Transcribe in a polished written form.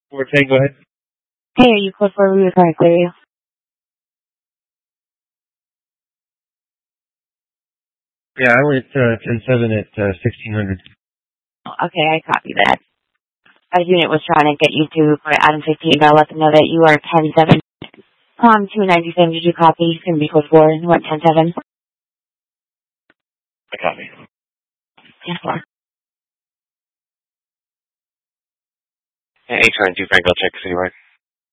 Go ahead. Hey, are you code for we were trying to clear you? Yeah, I went 10-7 at 1600. Okay, I copy that. Our unit was trying to get you to put Adam 15. I'll let them know that you are 10-7. 297, did you copy? It's going to be code 4. You went 10-7. I copy. 10-4. Hey, trying to do Frank, I'll check citywide.